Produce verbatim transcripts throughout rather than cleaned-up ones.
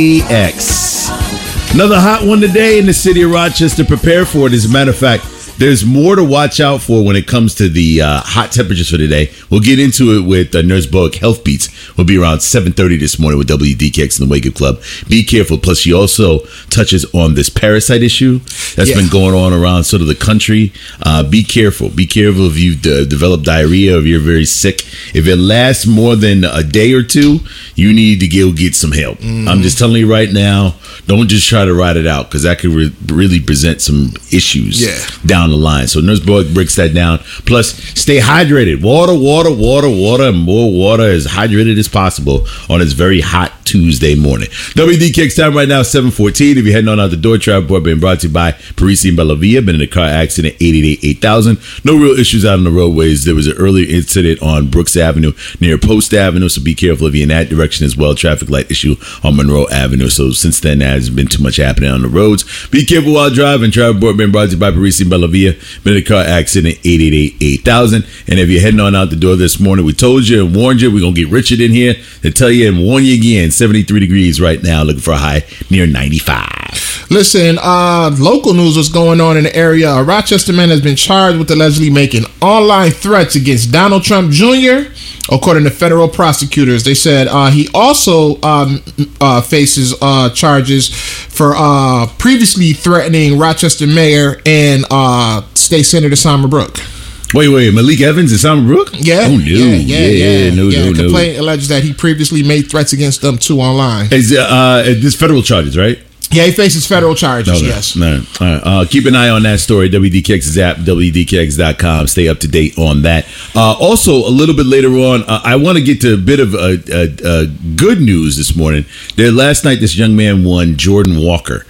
X. Another hot one today in the city of Rochester. Prepare for it. As a matter of fact, there's more to watch out for when it comes to the uh, hot temperatures for today. We'll get into it with uh, Nurse Boak Health Beats. We'll be around seven thirty this morning with W D K X and the Wake Up Club. Be careful. Plus, she also touches on this parasite issue that's yeah. been going on around sort of the country. Uh, be careful. Be careful if you've uh, developed diarrhea, if you're very sick. If it lasts more than a day or two, you need to go get some help. Mm-hmm. I'm just telling you right now, don't just try to ride it out, because that could re- really present some issues yeah. down the line. So Nurse Boak breaks that down. Plus, stay hydrated. Water, water, water, water, and more water, as hydrated as possible on this very hot Tuesday morning. W D K X time right now, seven fourteen. If you're heading on out the door, travel report being brought to you by Parisi and Bellavia. Been in a car accident, eight eight eight, eight thousand. No real issues out on the roadways. There was an earlier incident on Brooks Avenue near Post Avenue, so be careful if you're in that direction as well. Traffic light issue on Monroe Avenue. So since then, there hasn't been too much happening on the roads. Be careful while driving. Travel report being brought to you by Parisi and Bellavia. Been in a car accident, eight eight eight, eight thousand. And if you're heading on out the door this morning, we told you and warned you, we're going to get Richard in here to tell you and warn you again. seventy-three degrees right now, looking for a high near ninety-five. Listen, uh, local news was going on in the area. A Rochester man has been charged with allegedly making online threats against Donald Trump Junior According to federal prosecutors, they said uh, he also um, uh, faces uh, charges for uh, previously threatening Rochester Mayor and uh, State Senator Summer Brook. Wait, wait, Malik Evans and Summer Brook? Yeah. Oh, no. Yeah, yeah, yeah. yeah. No, yeah. no, The complaint no. alleges that he previously made threats against them too online. Is uh, this federal charges, right? Yeah, he faces federal charges, okay. yes. All right. All right. Uh, keep an eye on that story. W D K X's app, W D K X dot com. Stay up to date on that. Uh, also, a little bit later on, uh, I want to get to a bit of a, a, a good news this morning. There, last night, this young man won, Jordan Walker.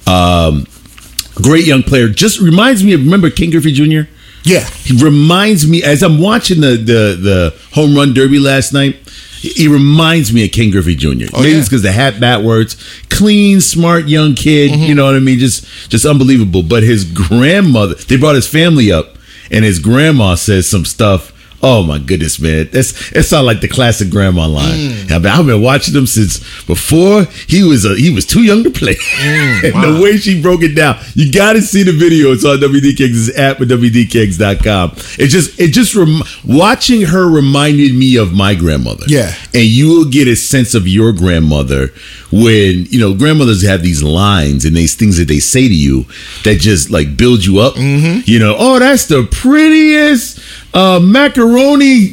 Um, great young player. Just reminds me of, remember Ken Griffey Junior? Yeah. He reminds me, as I'm watching the, the, the home run derby last night, he reminds me of Ken Griffey Junior Oh, Maybe yeah. it's because the hat backwards. Clean, smart, young kid. Mm-hmm. You know what I mean? Just just unbelievable. But his grandmother, they brought his family up, and his grandma says some stuff. Oh, my goodness, man. That's It sounds like the classic grandma line. Mm. I've, been, I've been watching him since before he was a, he was too young to play. Mm, and wow. the way she broke it down, you got to see the video. It's on W D K X's app at W D K X dot com. It just, it just rem- watching her reminded me of my grandmother. Yeah. And you will get a sense of your grandmother when, you know, grandmothers have these lines and these things that they say to you that just like build you up. Mm-hmm. You know, oh, that's the prettiest uh, macaroni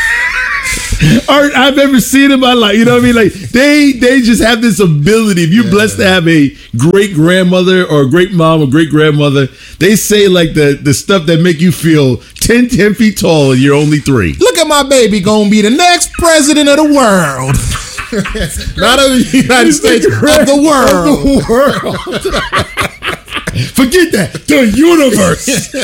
art I've ever seen in my life. You know what I mean? Like they they just have this ability. If you're yeah. blessed to have a great grandmother or a great mom or great grandmother, they say like the, the stuff that make you feel ten, ten feet tall and you're only three. Look at my baby gonna be the next president of the world. Not of the United States, of the world. Of the world. Forget that. The universe.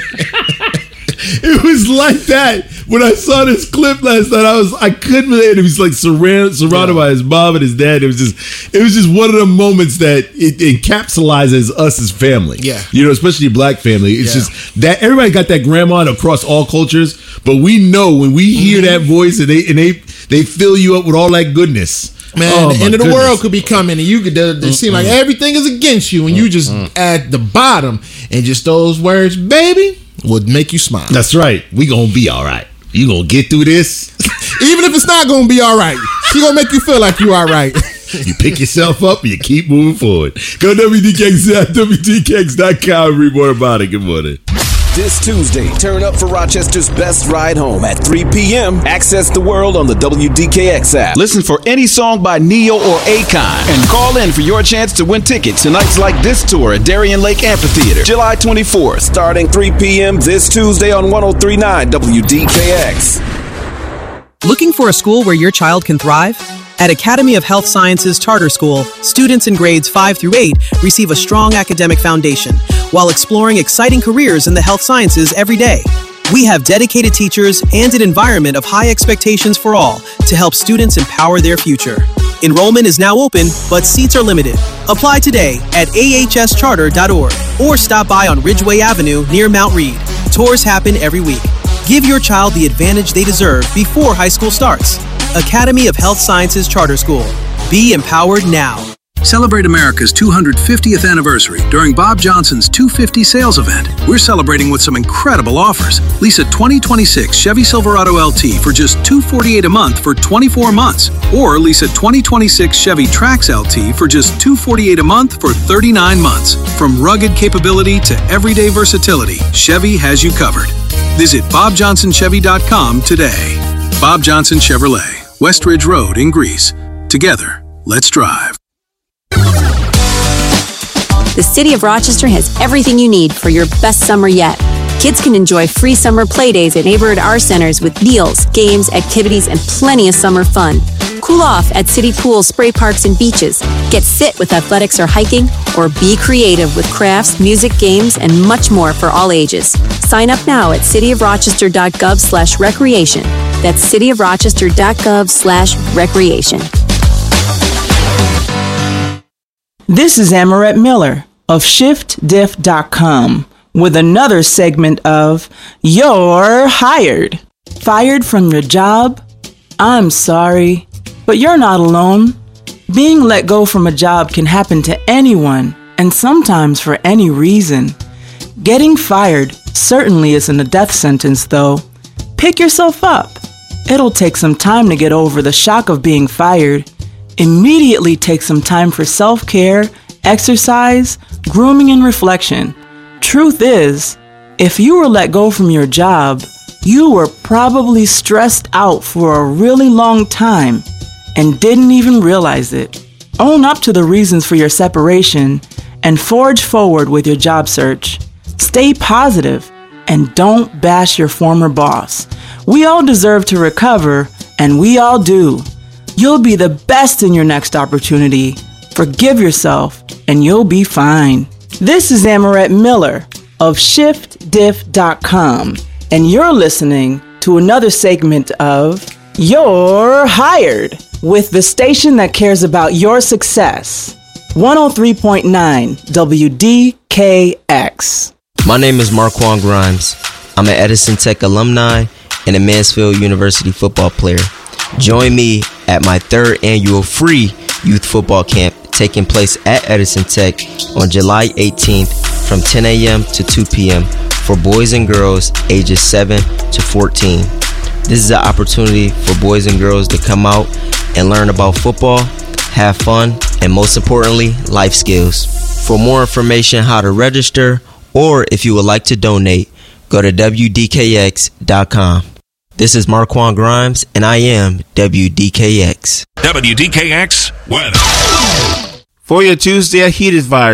It was like that when I saw this clip last night. I was I couldn't believe it. He was like surrounded surrounded yeah. by his mom and his dad. It was just it was just one of the moments that it encapsulizes us as family. Yeah, you know, especially black family. It's yeah. just that everybody got that grandma across all cultures, but we know when we hear mm-hmm. that voice and they and they they fill you up with all that goodness. Man, oh, the end of the goodness. world could be coming, and you could it seem like everything is against you, and you just at the bottom, and just those words, baby, would make you smile. That's right. We gonna be all right. You gonna get through this, even if it's not gonna be all right. She gonna make you feel like you all right. You pick yourself up and you keep moving forward. Go to W D K X dot W D K X dot com. Read more about it. Good morning. This Tuesday, turn up for Rochester's best ride home at three p.m. Access the world on the W D K X app. Listen for any song by Neo or Akon and call in for your chance to win tickets to nights like this tour at Darien Lake Amphitheater, July twenty-fourth, starting three p.m. this Tuesday on one oh three point nine W D K X. Looking for a school where your child can thrive? At Academy of Health Sciences Charter School, students in grades five through eight receive a strong academic foundation while exploring exciting careers in the health sciences every day. We have dedicated teachers and an environment of high expectations for all to help students empower their future. Enrollment is now open, but seats are limited. Apply today at A H S charter dot org or stop by on Ridgeway Avenue near Mount Reed. Tours happen every week. Give your child the advantage they deserve before high school starts. Academy of Health Sciences Charter School. Be empowered now. Celebrate America's two hundred fiftieth anniversary during Bob Johnson's two fifty sales event. We're celebrating with some incredible offers. Lease a twenty twenty-six Chevy Silverado L T for just two hundred forty-eight dollars a month for twenty-four months. Or lease a twenty twenty-six Chevy Trax L T for just two hundred forty-eight dollars a month for thirty-nine months. From rugged capability to everyday versatility, Chevy has you covered. Visit bob johnson chevy dot com today. Bob Johnson Chevrolet, Westridge Road in Greece. Together, let's drive. The City of Rochester has everything you need for your best summer yet. Kids can enjoy free summer play days at neighborhood art centers with meals, games, activities, and plenty of summer fun. Cool off at city pools, spray parks, and beaches. Get fit with athletics or hiking, or be creative with crafts, music, games, and much more for all ages. Sign up now at cityofrochester.gov slash recreation. That's cityofrochester.gov slash recreation. This is Amaret Miller of shift diff dot com with another segment of You're Hired. Fired from your job? I'm sorry, but you're not alone. Being let go from a job can happen to anyone, and sometimes for any reason. Getting fired certainly isn't a death sentence, though. Pick yourself up. It'll take some time to get over the shock of being fired. Immediately take some time for self-care, exercise, grooming, and reflection. Truth is, if you were let go from your job, you were probably stressed out for a really long time and didn't even realize it. Own up to the reasons for your separation and forge forward with your job search. Stay positive and don't bash your former boss. We all deserve to recover, and we all do. You'll be the best in your next opportunity. Forgive yourself, and you'll be fine. This is Amaret Miller of shift diff dot com, and you're listening to another segment of You're Hired with the station that cares about your success. one oh three point nine W D K X. My name is Marquand Grimes. I'm an Edison Tech alumni and a Mansfield University football player. Join me at my third annual free youth football camp taking place at Edison Tech on July eighteenth from ten a.m. to two p.m. for boys and girls ages seven to fourteen. This is an opportunity for boys and girls to come out and learn about football, have fun, and most importantly, life skills. For more information how to register or if you would like to donate, go to W D K X dot com. This is Marquand Grimes, and I am W D K X. W D K X weather. For your Tuesday, a heat advisory.